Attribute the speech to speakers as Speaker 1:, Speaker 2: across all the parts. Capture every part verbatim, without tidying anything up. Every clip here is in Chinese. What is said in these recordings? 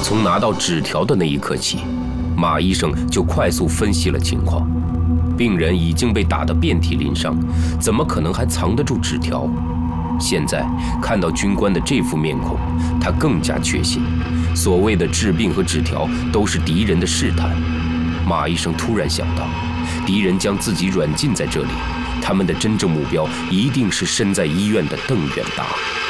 Speaker 1: 从拿到纸条的那一刻起，马医生就快速分析了情况。病人已经被打得遍体鳞伤，怎么可能还藏得住纸条？现在看到军官的这副面孔，他更加确信，所谓的治病和纸条都是敌人的试探。马医生突然想到，敌人将自己软禁在这里，他们的真正目标一定是身在医院的邓远达。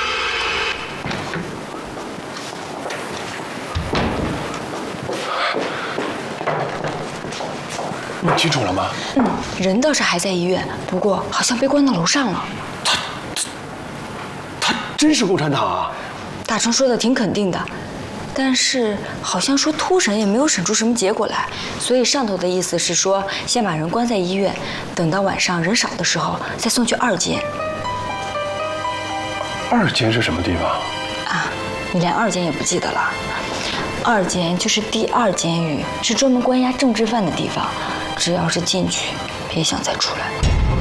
Speaker 2: 弄清楚了吗？
Speaker 3: 嗯，人倒是还在医院，不过好像被关到楼上了。
Speaker 2: 他他他真是共产党啊！
Speaker 3: 大成说的挺肯定的，但是好像说突审也没有审出什么结果来，所以上头的意思是说，先把人关在医院，等到晚上人少的时候再送去二监。
Speaker 2: 二监是什么地方？
Speaker 3: 啊，你连二监也不记得了？二监就是第二监狱，是专门关押政治犯的地方。只要是进去，别想再出来。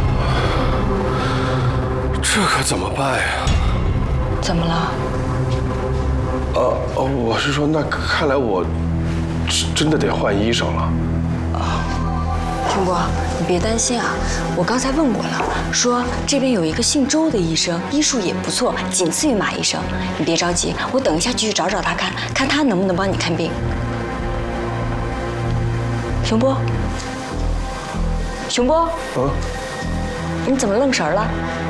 Speaker 2: 这可怎么办呀？
Speaker 3: 怎么了？
Speaker 2: 呃哦，我是说，那看来我真的得换医生了。
Speaker 3: 啊，雄博，你别担心啊，我刚才问过了，说这边有一个姓周的医生，医术也不错，仅次于马医生。你别着急，我等一下继续找找他看，看他能不能帮你看病。雄波。雄波，
Speaker 2: 嗯，
Speaker 3: 你怎么愣神了？